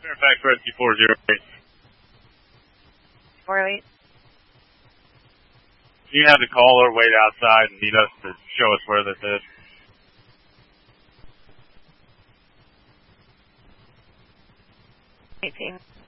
Fairfax Rescue 408. 408. Do you have the caller wait outside and need us to show us where this is? 18.